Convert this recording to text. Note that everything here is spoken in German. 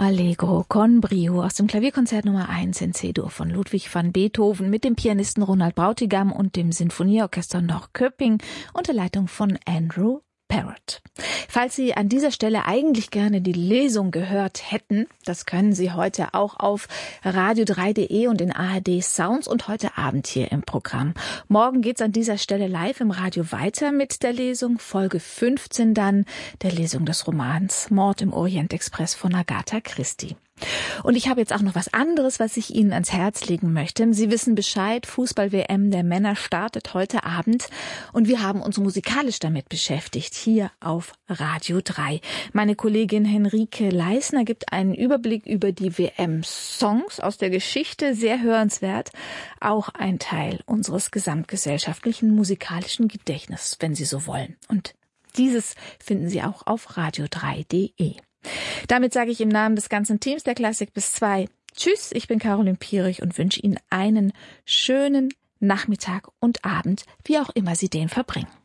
Allegro con brio aus dem Klavierkonzert Nummer 1 in C-Dur von Ludwig van Beethoven mit dem Pianisten Ronald Brautigam und dem Sinfonieorchester Norrköping unter Leitung von Andrew Parrott. Falls Sie an dieser Stelle eigentlich gerne die Lesung gehört hätten, das können Sie heute auch auf radio3.de und in ARD Sounds und heute Abend hier im Programm. Morgen geht's an dieser Stelle live im Radio weiter mit der Lesung, Folge 15 dann, der Lesung des Romans Mord im Orient-Express von Agatha Christie. Und ich habe jetzt auch noch was anderes, was ich Ihnen ans Herz legen möchte. Sie wissen Bescheid, Fußball-WM der Männer startet heute Abend und wir haben uns musikalisch damit beschäftigt, hier auf Radio 3. Meine Kollegin Henrike Leisner gibt einen Überblick über die WM-Songs aus der Geschichte, sehr hörenswert. Auch ein Teil unseres gesamtgesellschaftlichen musikalischen Gedächtnisses, wenn Sie so wollen. Und dieses finden Sie auch auf radio3.de. Damit sage ich im Namen des ganzen Teams der Klassik bis 2 Tschüss, ich bin Caroline Pierich und wünsche Ihnen einen schönen Nachmittag und Abend, wie auch immer Sie den verbringen.